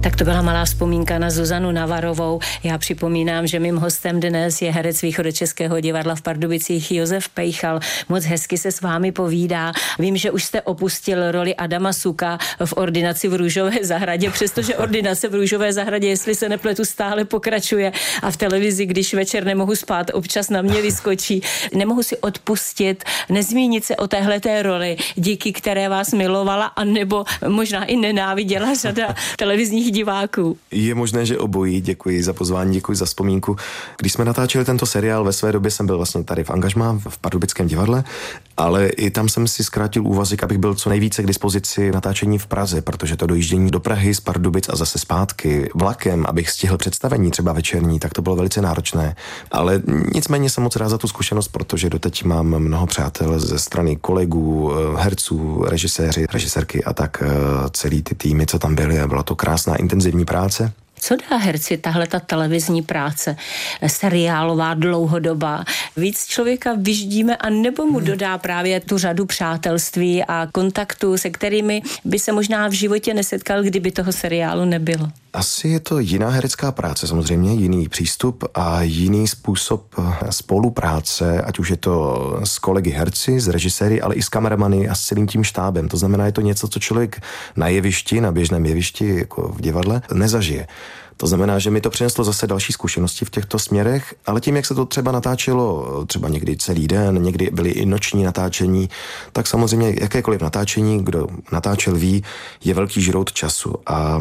Tak to byla malá vzpomínka na Zuzanu Navarovou. Já připomínám, že mým hostem dnes je herec Východočeského divadla v Pardubicích Josef Pejchal. Moc hezky se s vámi povídá. Vím, že už jste opustil roli Adama Suka v Ordinaci v Růžové zahradě, přestože Ordinace v Růžové zahradě, jestli se nepletu, stále pokračuje a v televizi, když večer nemohu spát, občas na mě vyskočí. Nemohu si odpustit, nezmínit se o téhleté roli, díky které vás milovala, anebo možná i nenáviděla řada televizních diváků. Je možné, že obojí. Děkuji za pozvání, děkuji za vzpomínku. Když jsme natáčeli tento seriál, ve své době jsem byl vlastně tady v angažmá v Pardubickém divadle, ale i tam jsem si zkrátil úvazek, abych byl co nejvíce k dispozici natáčení v Praze, protože to dojíždění do Prahy z Pardubic a zase zpátky vlakem, abych stihl představení třeba večerní, tak to bylo velice náročné. Ale nicméně jsem moc rád za tu zkušenost, protože doteď mám mnoho přátel ze strany kolegů, herců, režiséři, režisérky a tak celý ty týmy, co tam byly, a byla to krásná intenzivní práce. Co dá herci tahleta televizní práce, seriálová, dlouhodobá? Víc člověka vyždíme a nebo mu dodá právě tu řadu přátelství a kontaktů, se kterými by se možná v životě nesetkal, kdyby toho seriálu nebylo? Asi je to jiná herecká práce, samozřejmě jiný přístup a jiný způsob spolupráce, ať už je to s kolegy herci, s režiséry, ale i s kameramany a s celým tím štábem. To znamená, je to něco, co člověk na jevišti, na běžném jevišti, jako v divadle, nezažije. To znamená, že mi to přineslo zase další zkušenosti v těchto směrech, ale tím, jak se to třeba natáčelo, třeba někdy celý den, někdy byly i noční natáčení, tak samozřejmě jakékoliv natáčení, kdo natáčel ví, je velký žrout času. A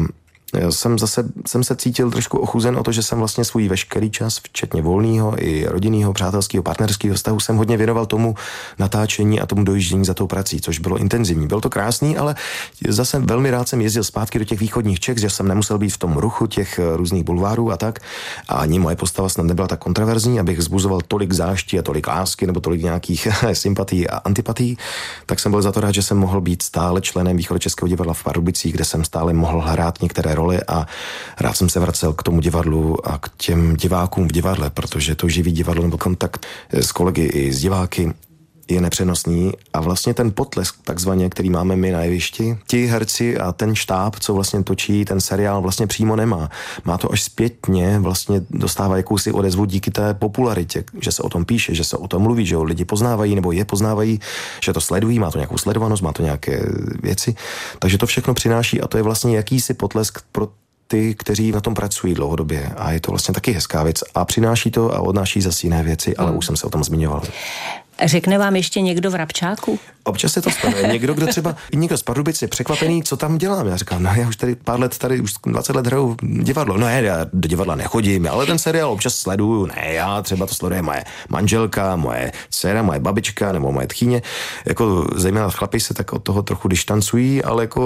jsem se cítil trošku ochuzen o to, že jsem vlastně svůj veškerý čas, včetně volného i rodinného, přátelského, partnerského vztahu, jsem hodně věnoval tomu natáčení a tomu dojíždění za tou prací, což bylo intenzivní. Bylo to krásný, ale zase velmi rád jsem jezdil zpátky do těch východních Čech, že jsem nemusel být v tom ruchu těch různých bulvárů a tak. A ani moje postava snad nebyla tak kontroverzní, abych vzbuzoval tolik záští a tolik lásky nebo tolik nějakých sympatií a antipatií. Tak jsem byl za to rád, že jsem mohl být stále členem Východočeského divadla v Pardubicích, kde jsem stále mohl hrát některé role a rád jsem se vracel k tomu divadlu a k těm divákům v divadle, protože to živý divadlo nebo kontakt s kolegy i s diváky je nepřenosný a vlastně ten potlesk takzvaně, který máme my na jevišti, ti herci a ten štáb, co vlastně točí ten seriál, vlastně přímo nemá. Má to až zpětně, vlastně dostává jakousi odezvu díky té popularitě, že se o tom píše, že se o tom mluví, že ho lidi poznávají nebo je poznávají, že to sledují, má to nějakou sledovanost, má to nějaké věci. Takže to všechno přináší a to je vlastně jakýsi potlesk pro ty, kteří na tom pracují dlouhodobě a je to vlastně taky hezká věc a přináší to a odnáší zase jiné věci, ale už jsem se o tom zmiňoval. Řekne vám ještě někdo v Rabčáku? Občas se to stane. Někdo z Pardubic je překvapený, co tam dělám. Já říkám, já už tady pár let, už 20 let hraju divadlo. No já do divadla nechodím, ale ten seriál občas sleduju. Ne, já třeba to sleduje moje manželka, moje dcera, moje babička nebo moje tchýně. Jako zejména chlapi se tak od toho trochu distancují, ale jako